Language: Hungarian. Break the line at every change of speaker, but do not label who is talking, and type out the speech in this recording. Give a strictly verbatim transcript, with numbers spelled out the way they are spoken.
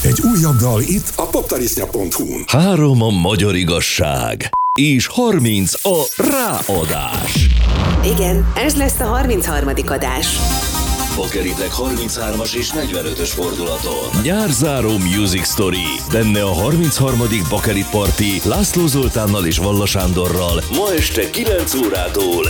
Egy újabb dal itt a poptarisznya pont hu-n.
Három a magyar igazság, és harminc a ráadás.
Igen, ez lesz a harmincharmadik adás.
Bakeritek harminchármas és negyvenötös fordulaton. Nyárzáró Music Story. Benne a harmincharmadik Bakerit Party László Zoltánnal és Valla Sándorral ma este kilenc órától